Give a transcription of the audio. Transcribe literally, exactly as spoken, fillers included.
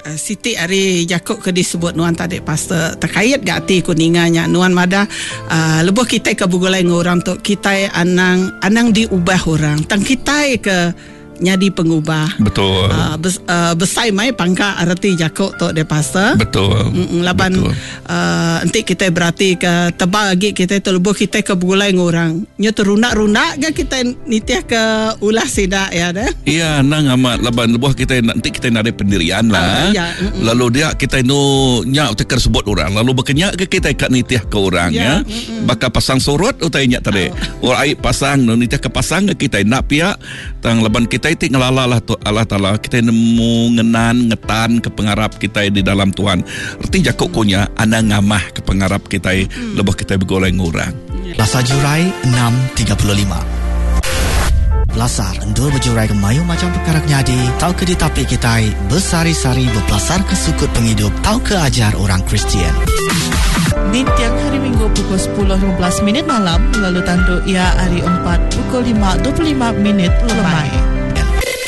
uh, Siti Ari Jakub ke disebut nuan tadi pastor terkait gak ti kuninganya nuan mada uh, lebuh kita ke bugulai ngorang tu kita anang anang diubah orang tang kita ke nyadi pengubah. Betul. Uh, bes, uh, besai mai pangka arti Jakub tu de pastor. Betul. Mm, laban uh, nanti kita berarti ke tebal lagi kita terlebuh kita ke bulai ngorang. Nya terunak-runak ke kita nitiah ke ulah sidak ya dah. Iya nang amat laban lebuh kita nanti kita nak ada pendirian lah. Uh, ya. Mm-mm. Lalu dia kita nu nyak teker sebut orang. Lalu berkenyak ke kita kat nitiah ke orang ya. ya. Bakal pasang surut utai nyak tadi. Oh. Orang pasang nu nitiah ke pasang kita nak pihak tang laban kita itu ngelala lah tu Allah Ta'ala kita nemu ngenan ngetan ke pengarap kita di dalam Tuhan. Arti Jakub kunya anda ngamah ke pengarap kita hmm. lebih kita bergoleng orang. Lasar Jurai enam tiga puluh lima. Lasar endul berjurai ke mayu macam perkara nyadi. Tahu ke ditapi kita bersari-sari berpelasar ke sukut penghidup. Tahu ke ajar orang Kristian. Di tiang hari Minggu pukul sepuluh lima belas minit malam lalu tandu ia hari empat pukul lima dua puluh lima minit lemai.